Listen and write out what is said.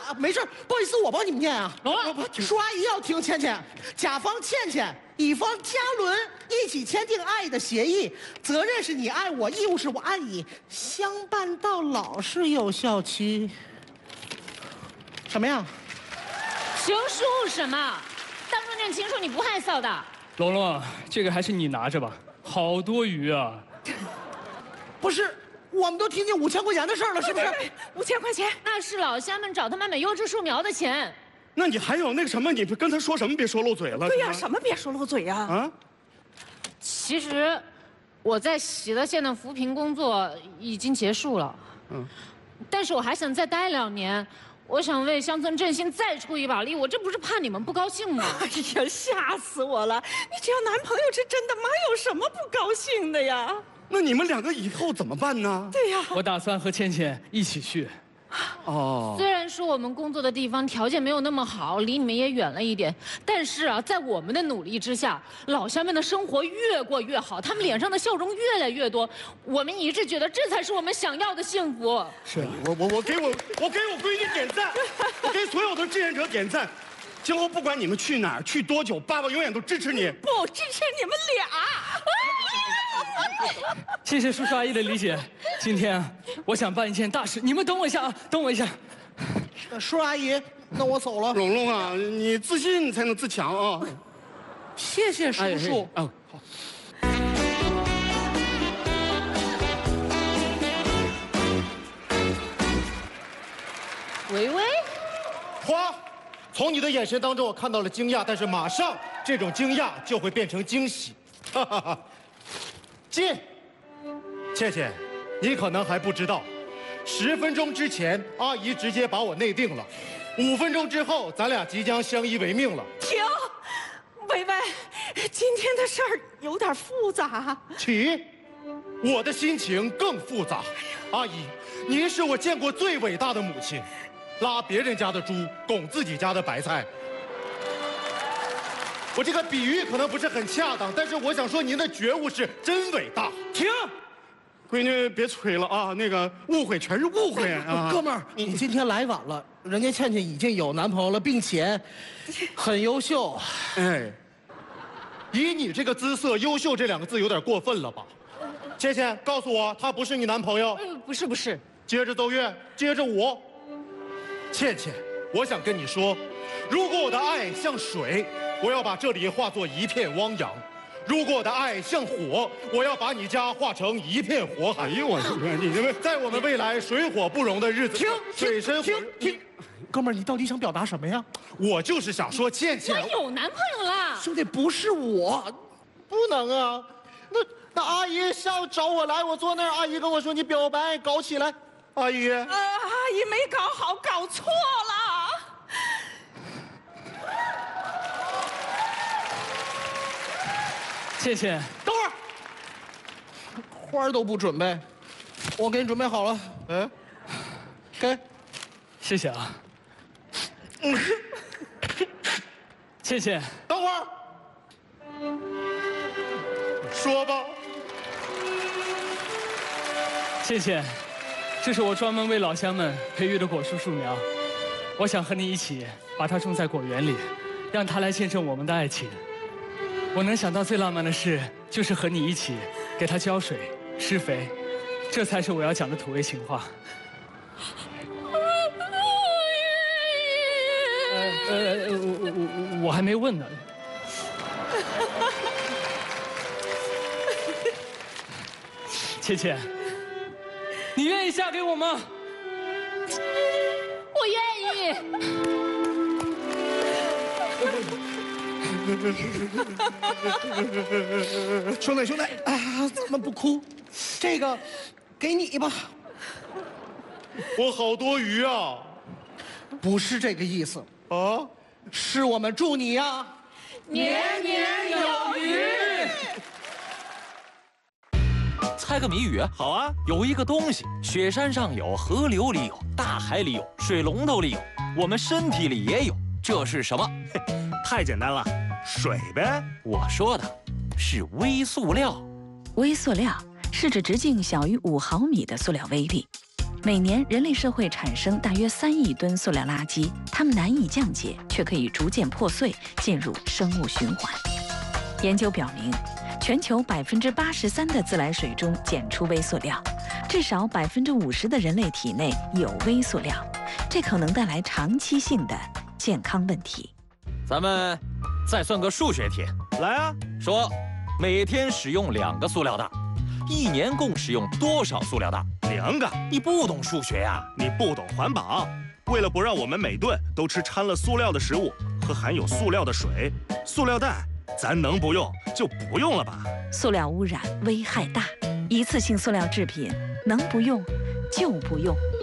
没事，不好意思，我帮你们念啊。舒阿姨要听倩倩，甲方倩倩，乙方嘉伦一起签订爱的协议，责任是你爱我，义务是我爱你，相伴到老是有效期。什么呀？ 情书什么？当众念情书你不害臊的？ 龙龙，这个还是你拿着吧，好多余啊。 不是，我们都听见5000块钱的事儿了，是不是 ？5000块钱，那是老乡们找他们买优质树苗的钱。 那你还有那个什么？你刚才说什么？别说漏嘴了。 对呀，什么别说漏嘴呀？啊？ 其实，我在喜乐县的扶贫工作已经结束了。但是我还想再待2年。我想为乡村振兴再出一把力，我这不是怕你们不高兴吗？ 哎呀，吓死我了！你只要男朋友是真的妈，有什么不高兴的呀？ 那你们2个以后怎么办呢？ 对呀， 我打算和倩倩一起去。 哦，虽然说我们工作的地方条件没有那么好，离你们也远了一点，但是啊，在我们的努力之下，老乡们的生活越过越好，他们脸上的笑容越来越多。我们一致觉得这才是我们想要的幸福。 是， 我给我闺女点赞，我给所有的志愿者点赞。今后不管你们去哪儿，去多久，爸爸永远都支持你。 不支持你们俩。 谢谢叔叔阿姨的理解。今天啊，我想办一件大事，你们等我一下啊，等我一下。 叔阿姨，那我走了。 龙龙啊，你自信才能自强啊。 谢谢叔叔。 好。 维维， 花，从你的眼神当中我看到了惊讶，但是马上这种惊讶就会变成惊喜。哈哈哈。进，倩倩，你可能还不知道，10分钟之前阿姨直接把我内定了，5分钟之后咱俩即将相依为命了。 停，维维，今天的事儿有点复杂。 起，我的心情更复杂。阿姨，您是我见过最伟大的母亲，拉别人家的猪，拱自己家的白菜。我这个比喻可能不是很恰当，但是我想说您的觉悟是真伟大。 停，闺女别吹了啊，那个误会全是误会啊。 哥们儿，你今天来晚了，人家倩倩已经有男朋友了，并且很优秀。 哎，以你这个姿色，优秀这2个字有点过分了吧？倩倩，告诉我他不是你男朋友？ 不是。 接着奏乐，接着舞。倩倩，我想跟你说，如果我的爱像水，我要把这里化作一片汪洋；如果我的爱像火，我要把你家化成一片火海。 哎呦我说，你这在我们未来水火不容的日子，水深火停，哥们儿，你到底想表达什么呀？ 我就是想说，倩倩， 我有男朋友了。 兄弟，不是我， 不能啊。那阿姨下午找我来，我坐那儿，阿姨跟我说你表白搞起来，阿姨。 阿姨没搞好，搞错了。 倩倩， 等会儿，花儿都不准备，我给你准备好了。 嗯， 给， 谢谢啊。倩倩， 等会儿，说吧。 倩倩，这是我专门为老乡们培育的果树树苗，我想和你一起把它种在果园里，让它来见证我们的爱情。我能想到最浪漫的事，就是和你一起给它浇水、施肥，这才是我要讲的土味情话。我还没问呢。倩倩，你愿意嫁给我吗？ 我愿意。 兄弟，啊，咱们不哭，这个给你吧。 我好多余啊！ 不是这个意思啊， 是我们祝你呀， 年年有余。 猜个谜语，好啊！有一个东西，雪山上有，河流里有，大海里有，水龙头里有，我们身体里也有，这是什么？ 太简单了，水呗。 我说的是微塑料。 微塑料是指直径小于5毫米的塑料微粒， 每年人类社会产生大约3亿吨塑料垃圾，它们难以降解，却可以逐渐破碎，进入生物循环。研究表明，全球83%的自来水中检出微塑料，至少50%的人类体内有微塑料，这可能带来长期性的健康问题。 咱们再算个数学题， 来啊， 说每天使用2个塑料袋，1年共使用多少塑料袋 ？2个。 你不懂数学呀？ 你不懂环保。为了不让我们每顿都吃掺了塑料的食物和含有塑料的水，塑料袋咱能不用就不用了吧？ 塑料污染危害大，一次性塑料制品能不用就不用。